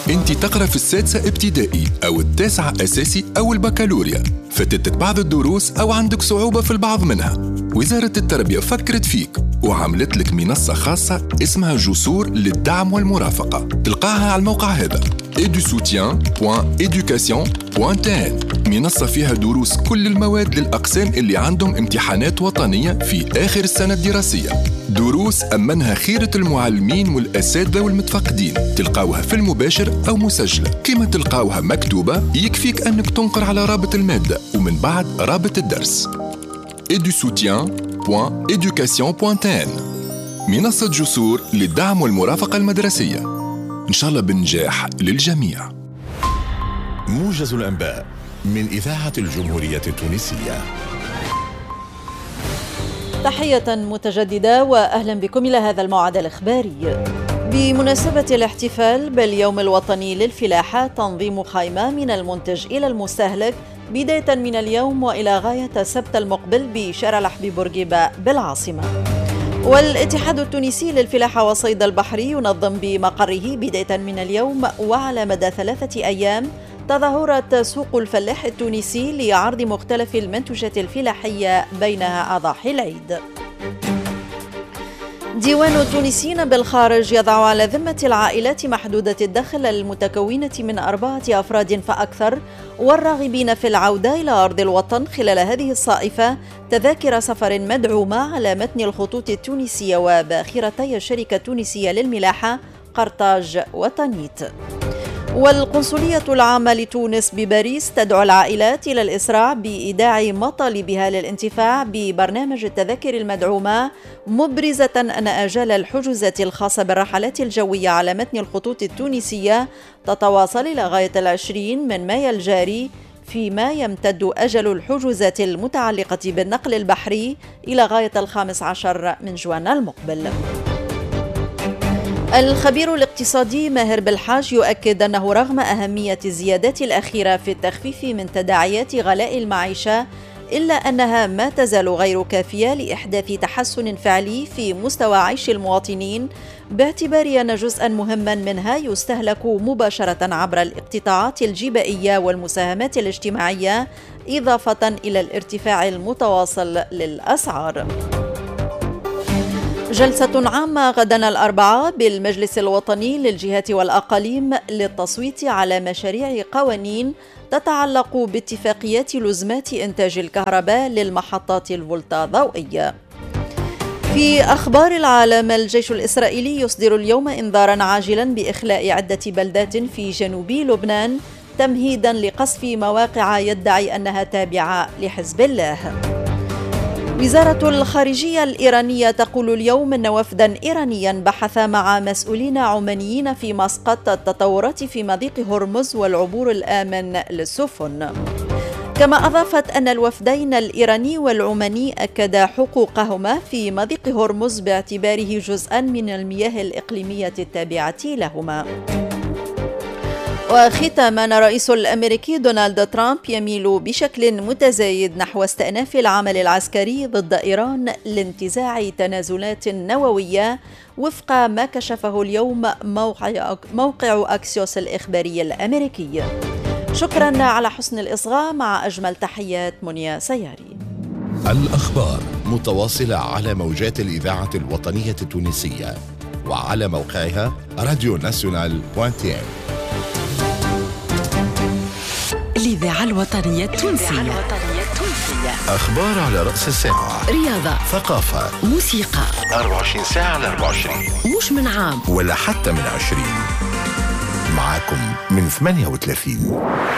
انت تقرأ في السادسة ابتدائي أو التاسعة أساسي أو البكالوريا، فاتتك بعض الدروس أو عندك صعوبة في البعض منها. وزارة التربية فكرت فيك وعملت لك منصة خاصة اسمها جسور للدعم والمرافقة. تلقاها على الموقع هذا edusoutien.education.tn. منصة فيها دروس كل المواد للأقسام اللي عندهم امتحانات وطنية في آخر السنة الدراسية. دروس أمنها خيرة المعلمين والأساتذة والمتفقدين. تلقاوها في المباشر أو مسجلة. كما تلقاوها مكتوبة يكفيك أنك تنقر على رابط المادة ومن بعد رابط الدرس. edusoutien.education.tn. منصة جسور للدعم والمرافقة المدرسية. إن شاء الله بالنجاح للجميع. موجز الأنباء من إذاعة الجمهورية التونسية. تحية متجددة وأهلا بكم إلى هذا الموعد الإخباري. بمناسبة الاحتفال باليوم الوطني للفلاحة، تنظيم خيمة من المنتج إلى المستهلك بداية من اليوم وإلى غاية السبت المقبل بشارع الحبيب بورقيبة بالعاصمة. والاتحاد التونسي للفلاحة والصيد البحري ينظم بمقره بداية من اليوم وعلى مدى 3 أيام تظاهرة سوق الفلاح التونسي لعرض مختلف المنتوجات الفلاحية بينها أضاحي العيد. ديوان التونسيين بالخارج يضع على ذمة العائلات محدودة الدخل المتكونة من 4 أفراد فأكثر والراغبين في العودة إلى أرض الوطن خلال هذه الصائفة تذاكر سفر مدعومة على متن الخطوط التونسية وباخرتي الشركة التونسية للملاحة قرطاج وطنيت. والقنصلية العامة لتونس بباريس تدعو العائلات إلى الإسراع بإيداع مطالبها للانتفاع ببرنامج التذاكر المدعومة، مبرزة أن آجال الحجوزات الخاصة بالرحلات الجوية على متن الخطوط التونسية تتواصل إلى غاية 20 من مايو الجاري، فيما يمتد أجل الحجوزات المتعلقة بالنقل البحري إلى غاية 15 من جوان المقبل. الخبير الاقتصادي ماهر بالحاج يؤكد أنه رغم أهمية الزيادات الأخيرة في التخفيف من تداعيات غلاء المعيشة، إلا أنها ما تزال غير كافية لإحداث تحسن فعلي في مستوى عيش المواطنين، باعتبار أن جزءاً مهماً منها يستهلك مباشرة عبر الاقتطاعات الجبائية والمساهمات الاجتماعية، إضافة إلى الارتفاع المتواصل للأسعار. جلسة عامة غدا الأربعاء بالمجلس الوطني للجهات والأقاليم للتصويت على مشاريع قوانين تتعلق باتفاقيات لزمات إنتاج الكهرباء للمحطات الفولتا ضوئية. في أخبار العالم، الجيش الإسرائيلي يصدر اليوم إنذاراً عاجلاً بإخلاء عدة بلدات في جنوب لبنان تمهيداً لقصف مواقع يدعي أنها تابعة لحزب الله. وزارة الخارجية الإيرانية تقول اليوم أن وفداً إيرانياً بحث مع مسؤولين عمانيين في مسقط التطورات في مضيق هرمز والعبور الآمن للسفن. كما أضافت أن الوفدين الإيراني والعماني أكدا حقوقهما في مضيق هرمز باعتباره جزءاً من المياه الإقليمية التابعة لهما. وختاما، الرئيس الأمريكي دونالد ترامب يميل بشكل متزايد نحو استئناف العمل العسكري ضد إيران لانتزاع تنازلات نووية وفق ما كشفه اليوم موقع أكسيوس الإخباري الأمريكي. شكرا على حسن الإصغاء، مع أجمل تحيات منيا سياري. الأخبار متواصلة على موجات الإذاعة الوطنية التونسية وعلى موقعها radionational.tn. الإذاعة الوطنية التونسية. أخبار على رأس الساعة، رياضة، ثقافة، موسيقى، 24 ساعة على 24، مش من عام ولا حتى من 20. معاكم من 38.